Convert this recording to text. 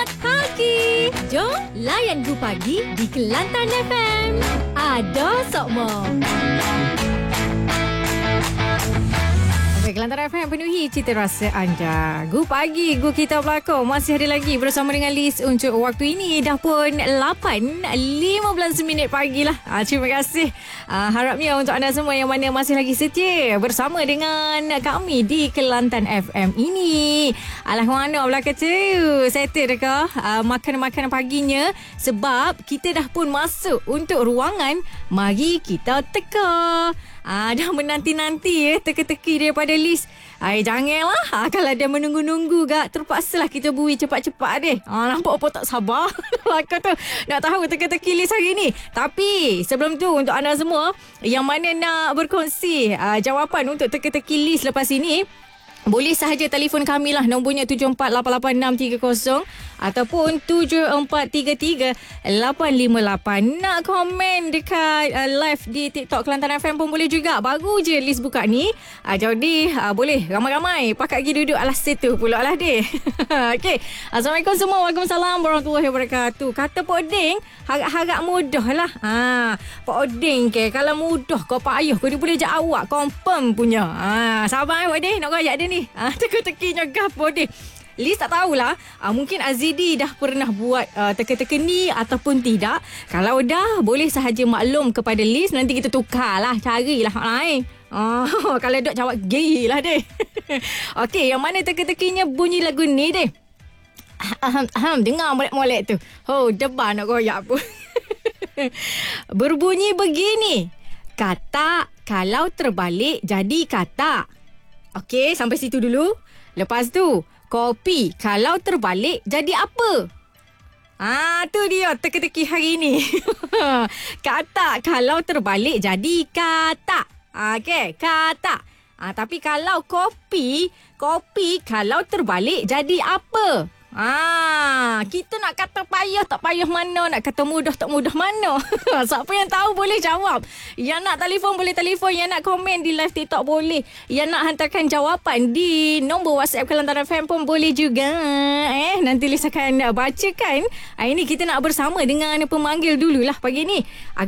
Selamat pagi. Jom layan Go Pagi di Kelantan FM. Ada Sokmo. Okay, Kelantan FM penuhi cita rasa anda. Go Pagi, Go Kita Berlakon. Masih ada lagi bersama dengan Liz untuk waktu ini. Dah pun 8.15 pagi lah. Terima kasih. Harapnya untuk anda semua yang mana masih lagi setia bersama dengan kami di Kelantan FM ini. Alah, mana belakang tu? Settle dekah makan-makan paginya? Sebab kita dah pun masuk untuk ruangan Mari Kita Teka. Dah menanti-nanti teka-teki daripada Liz. Janganlah. Kalau dia menunggu-nunggu gak, terpaksalah kita bui cepat-cepat deh. Nampak apa tak sabar. Lakon tu nak tahu teka-teki Liz hari ni. Tapi sebelum tu, untuk anda semua yang mana nak berkongsi jawapan untuk teka-teki Liz lepas ini, boleh sahaja telefon kami lah. Nombornya 74886300 ataupun 7433-858. Nak komen dekat live di TikTok Kelantan FM pun boleh juga. Baru je Liz buka ni. Jadi boleh ramai-ramai pakat pergi duduk alas situ pula lah deh. Okay. Assalamualaikum semua. Waalaikumsalam warahmatullahi wabarakatuh. Kata Pak Oding, harap-harap mudah lah. Pak Oding ke, kalau mudah kau payah kau dia boleh ajak awak. Confirm punya. Sabar Pak Oding, nak ajak dia ni. Teka-tekinya gapo deh. Liz tak tahulah, mungkin Azidi dah pernah buat teka-teki ni ataupun tidak. Kalau dah, boleh sahaja maklum kepada Liz. Nanti kita tukarlah, carilah lain. Kalau dok jawab gay lah deh. Okey, yang mana teka-tekinya bunyi lagu ni deh. Dengar molek-molek tu. Debar nak koyak pun. Berbunyi begini. Kata kalau terbalik jadi kata. Okey, sampai situ dulu. Lepas tu, kopi kalau terbalik jadi apa? Tu dia teka-teki hari ni. Kata kalau terbalik jadi kata. Okey, kata. Tapi kalau kopi kalau terbalik jadi apa? Kita nak kata payah tak payah mana, nak kata mudah tak mudah mana. Siapa yang tahu boleh jawab. Yang nak telefon boleh telefon, yang nak komen di live TikTok boleh, yang nak hantarkan jawapan di nombor WhatsApp Kelantan FM pun boleh juga. Nanti Liz akan bacakan. Ini kita nak bersama dengan pemanggil dululah pagi ni.